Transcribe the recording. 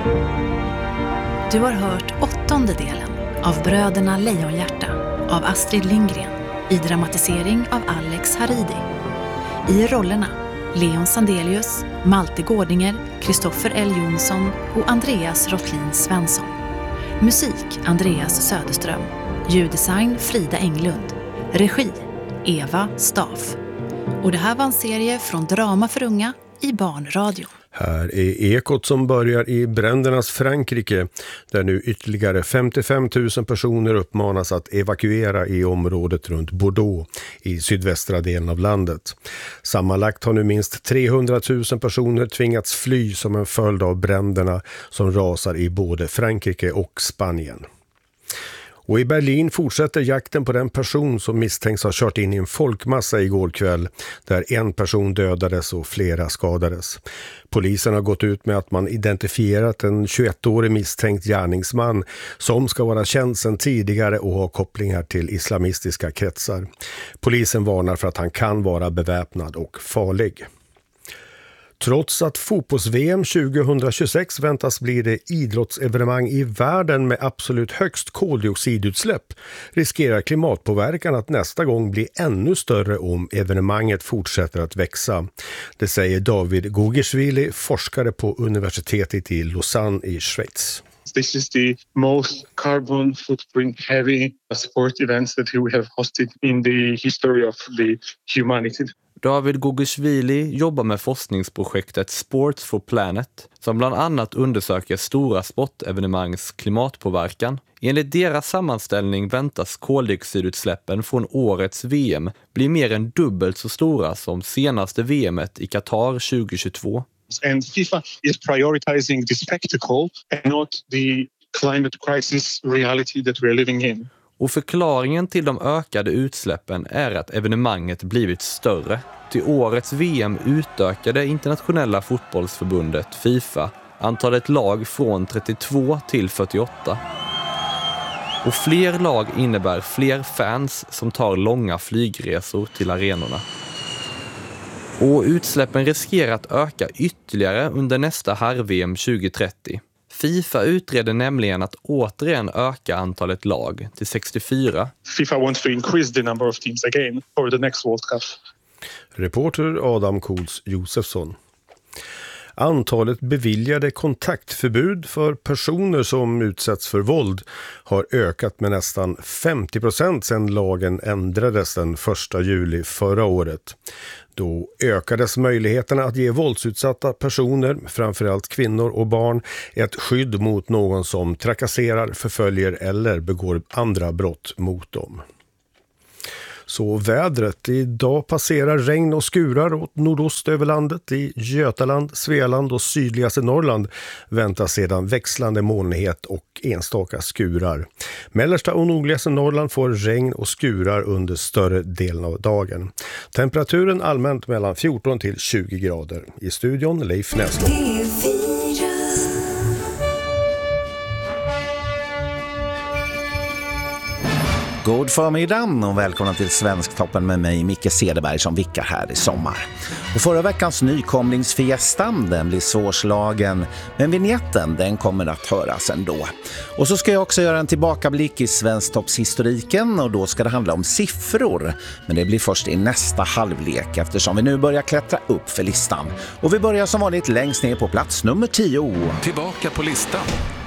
Du har hört 8:e delen av Bröderna Lejonhjärta av Astrid Lindgren i dramatisering av Alex Haridi. I rollerna Leon Sandelius, Malte Gårdinger, Kristoffer L. Jonsson och Andreas Rottlin Svensson. Musik Andreas Söderström. Ljuddesign Frida Englund. Regi Eva Staff. Och det här var en serie från Drama för unga i Barnradio. Här är ekot som börjar i brändernas Frankrike, där nu ytterligare 55 000 personer uppmanas att evakuera i området runt Bordeaux i sydvästra delen av landet. Sammanlagt har nu minst 300 000 personer tvingats fly som en följd av bränderna som rasar i både Frankrike och Spanien. Och i Berlin fortsätter jakten på den person som misstänks ha kört in i en folkmassa igår kväll, där en person dödades och flera skadades. Polisen har gått ut med att man identifierat en 21-årig misstänkt gärningsman som ska vara känd sedan tidigare och ha kopplingar till islamistiska kretsar. Polisen varnar för att han kan vara beväpnad och farlig. Trots att fotbolls-VM 2026 väntas bli det idrottsevenemang i världen med absolut högst koldioxidutsläpp, riskerar klimatpåverkan att nästa gång bli ännu större om evenemanget fortsätter att växa. Det säger David Gugishvili, forskare på universitetet i Lausanne i Schweiz. This is the most carbon footprint heavy sport events that we have hosted in the history of the humanity. David Gugishvili jobbar med forskningsprojektet Sports for Planet som bland annat undersöker stora sportevenemangs klimatpåverkan. Enligt deras sammanställning väntas koldioxidutsläppen från årets VM bli mer än dubbelt så stora som senaste VM:et i Qatar 2022. And FIFA is prioritizing the spectacle and not the climate crisis reality that we are living in. Och förklaringen till de ökade utsläppen är att evenemanget blivit större. Till årets VM utökade internationella fotbollsförbundet FIFA antalet lag från 32 till 48. Och fler lag innebär fler fans som tar långa flygresor till arenorna. Och utsläppen riskerar att öka ytterligare under nästa herr-VM 2030. FIFA utreder nämligen att återigen öka antalet lag till 64. FIFA wants to increase the number of teams again for the next World Cup. Reporter Adam Kols Josefsson. Antalet beviljade kontaktförbud för personer som utsätts för våld har ökat med nästan 50% sedan lagen ändrades den 1 juli förra året. Då ökades möjligheterna att ge våldsutsatta personer, framförallt kvinnor och barn, ett skydd mot någon som trakasserar, förföljer eller begår andra brott mot dem. Så vädret. Idag passerar regn och skurar åt nordost över landet. I Götaland, Svealand och sydligaste Norrland väntas sedan växlande molnighet och enstaka skurar. Mellersta och nordligaste Norrland får regn och skurar under större delen av dagen. Temperaturen allmänt mellan 14 till 20 grader. I studion Leif Näslund. God förmiddag och välkomna till Svensktoppen med mig, Micke Cederberg, som vickar här i sommar. Och förra veckans nykomlingsfiestan, den blir svårslagen, men vignetten, den kommer att höras ändå. Och så ska jag också göra en tillbakablick i Svensktoppshistoriken, och då ska det handla om siffror. Men det blir först i nästa halvlek, eftersom vi nu börjar klättra upp för listan. Och vi börjar som vanligt längst ner på plats nummer 10. Tillbaka på listan.